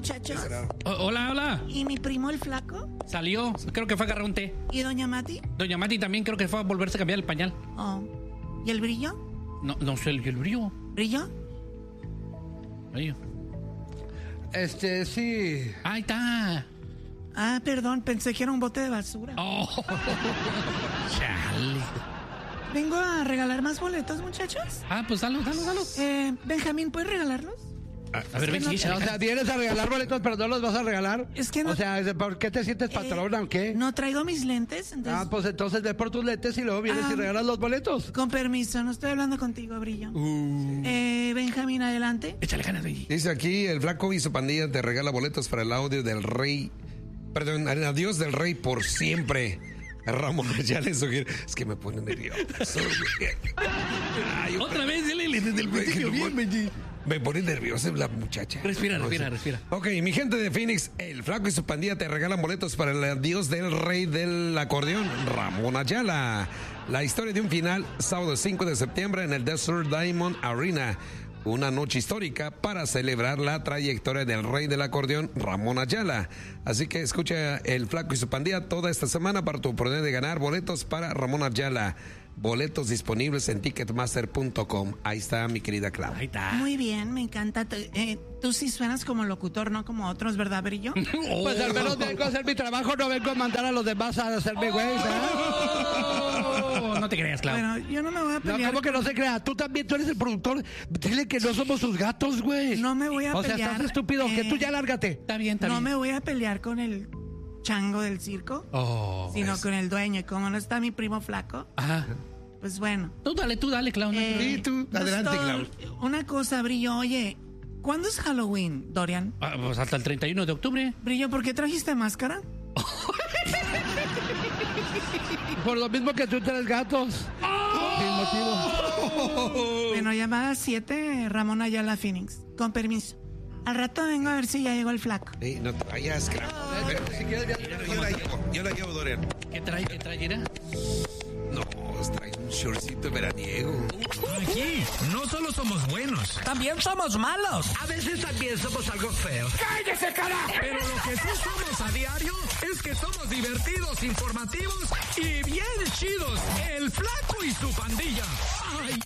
muchachos. Hola. ¿Y mi primo el flaco? Salió, creo que fue a agarrar un té. ¿Y doña Mati? Doña Mati también creo que fue a volverse a cambiar el pañal. Oh. ¿Y el brillo? No sé, el brillo. ¿Brillo? Brillo. Sí. Ahí está. Ah, perdón, pensé que era un bote de basura. Oh. Chale. Vengo a regalar más boletos, muchachos. Ah, pues dalos. Benjamín, ¿puedes regalarlos? A ver, ven, no- sí, O sea, vienes a regalar boletos, pero no los vas a regalar. Es que no- O sea, ¿por qué te sientes patrona o qué? No traigo mis lentes, entonces... Pues entonces ve por tus lentes y luego vienes y regalas los boletos. Con permiso, no estoy hablando contigo, Brillo. Benjamín, adelante. Échale ganas, güey. Dice aquí, el flaco y su pandilla te regala boletos para el audio del rey. Perdón, el adiós del rey por siempre. Ramón ya le sugiere. Es que me pone nervioso. Ay, Otra vez, dile desde el principio. Bien, Benji. me pone nerviosa la muchacha. Respira. Ok, mi gente de Phoenix, el flaco y su pandilla te regalan boletos para el adiós del rey del acordeón, Ramón Ayala. La historia de un final, sábado 5 de septiembre en el Desert Diamond Arena. Una noche histórica para celebrar la trayectoria del rey del acordeón, Ramón Ayala. Así que escucha el flaco y su pandilla toda esta semana para tu oportunidad de ganar boletos para Ramón Ayala. Boletos disponibles en ticketmaster.com. Ahí está, mi querida Clau. Ahí está. Muy bien, me encanta. Tú sí suenas como locutor, no como otros, ¿verdad, Brillo? Pues al menos vengo a hacer mi trabajo, no vengo a mandar a los demás a hacerme güey. No te creas, Clau. Bueno, yo no me voy a No, pelear. ¿cómo que no se crea? Tú también, tú eres el productor. Dile que no somos sus gatos, güey. No me voy a O sea, pelear. estás estúpido, que tú ya lárgate. Está bien. No me voy a pelear con el chango del circo, sino con el dueño. Y como no está mi primo flaco, Ajá. pues bueno. Tú dale, Clau. no hay problema. Sí, tú, adelante, Clau. Una cosa, Brillo, oye, ¿cuándo es Halloween, Dorian? Pues hasta el 31 de octubre. Brillo, ¿por qué trajiste máscara? Por lo mismo que tú traes gatos. Sin motivo. Bueno, llamada 7, Ramón Ayala Phoenix. Con permiso. Al rato vengo a ver si ya llegó el flaco. No te vayas, Clau. Si quieres, Yo la llevo, Dorian. ¿Qué trae, era? No, trae un shortcito veraniego. Aquí no solo somos buenos, También somos malos. a veces también somos algo feos. ¡Cállese, carajo! Pero lo que sí somos a diario es que somos divertidos, informativos y bien chidos. El flaco y su pandilla. ¡Ay!